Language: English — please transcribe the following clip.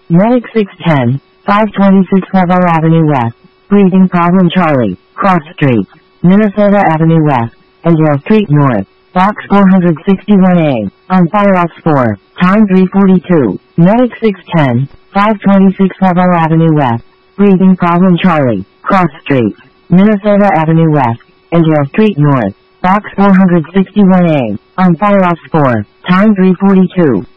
Medic 610, 526 Flavel Avenue West. Breathing problem Charlie, Cross Street, Minnesota Avenue West, and Yale Street North. Box 461A, on fire off 4, time 3:42. Medic 610, 526 Flavel Avenue West. Breathing problem Charlie, Cross Street, Minnesota Avenue West, and Yale Street North. Box 461A, on fire off 4, time 3:42.